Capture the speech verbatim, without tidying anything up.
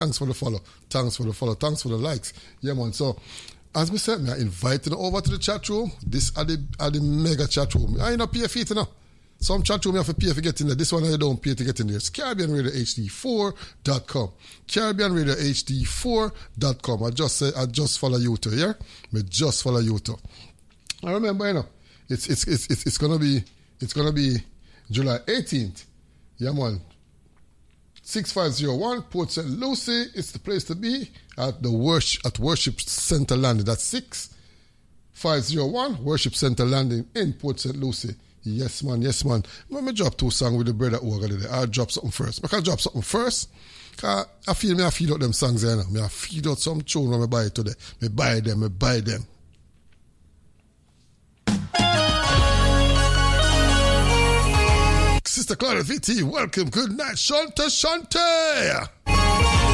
Thanks for the follow. Thanks for the follow. Thanks for the likes. Yeah, man. So, as we said, me, I invited over to the chat room. This are the, are the mega chat room. I ain't not pay a fee to know. Some chat room you have to pay to get in there. This one I don't pay to get in there. It's Caribbean Radio H D four dot com. Caribbean Radio H D four dot com. I just say I just follow you too, yeah? Me just follow you too. I remember, you know, it's it's it's it's, it's gonna be it's gonna be July eighteenth. Yeah, man. six five zero one Port Saint Lucie. It's the place to be at the worship at Worship Center Landing. That's six five zero one Worship Center Landing in Port Saint Lucie. Yes, man. Yes, man. Let me drop two songs with the brother Oga today. I'll drop something first. I can drop something first. Cause I feel me I feed out them songs there now. Me I feed out some tune when I buy it today. Me buy them. Me buy them. Sister Clara V T, welcome. Good night. Shante, Shante.